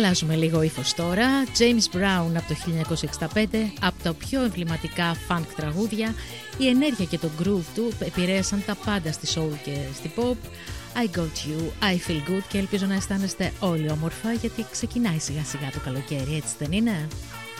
Αλλάζουμε λίγο ύφος τώρα. James Brown από το 1965, από τα πιο εμβληματικά funk τραγούδια. Η ενέργεια και το groove του επηρέασαν τα πάντα στη soul και στη pop. I got you, I feel good, και ελπίζω να αισθάνεστε όλοι όμορφα, γιατί ξεκινάει σιγά σιγά το καλοκαίρι, έτσι δεν είναι?